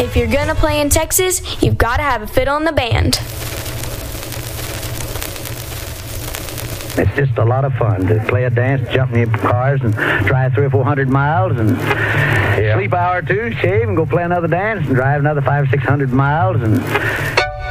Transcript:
If you're gonna play in Texas, you've got to have a fiddle in the band. It's just a lot of fun to play a dance, jump in your cars, and drive 300 or 400 miles, and sleep an hour or two, shave, and go play another dance, and drive another 500 or 600 miles, and